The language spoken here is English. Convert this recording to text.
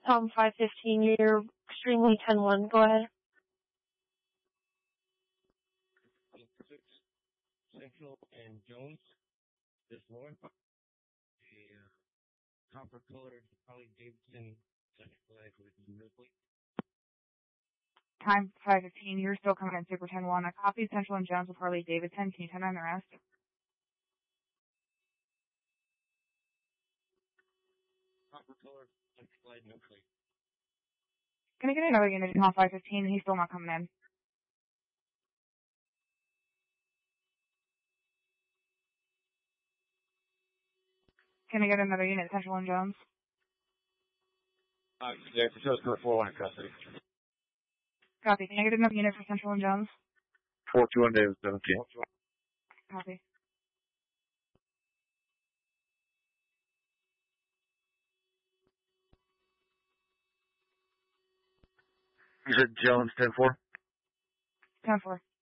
Tom 515, you're extremely 10-1. Go ahead. Central and Jones. This morning, a copper colored Harley Davidson second flag with Ripley. Time 5:15. You're still coming in Super 10-1. I copied Central and Jones with Harley Davidson. Can you 10-9 the rest? Copper colored second flag, no plate. Can I get another unit in Tom 5:15? He's still not coming in. Can I get another unit, Central and Jones? Yeah, it shows for 4-1 in custody. Copy. Can I get another unit for Central and Jones? 421 Davis 17. Copy. You said Jones 10-4? 10-4.